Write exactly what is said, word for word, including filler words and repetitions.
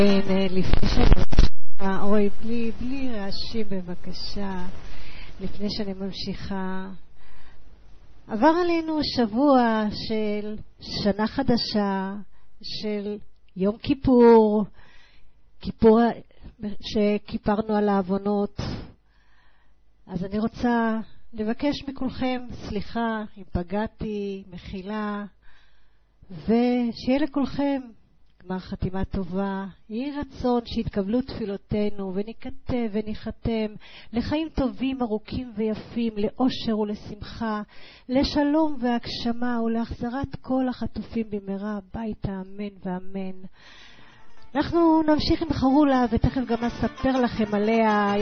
לפני שאני אוי, בלי, בלי רעשים בבקשה, לפני שאני ממשיכה, עבר עלינו שבוע של שנה חדשה, של יום כיפור, כיפור שכיפרנו על העוונות. אז אני רוצה לבקש מכולכם סליחה אם פגעתי, מחילה, ושיהיה לכולכם גמר חתימה טובה, יהי רצון שיתקבלו תפילותינו ונכתב ונחתם לחיים טובים, ארוכים ויפים, לאושר ולשמחה, לשלום והגשמה ולהחזרת כל החטופים במהרה הביתה, אמן ואמן. אנחנו נמשיך עם חרולה ותכף גם אספר לכם עליה.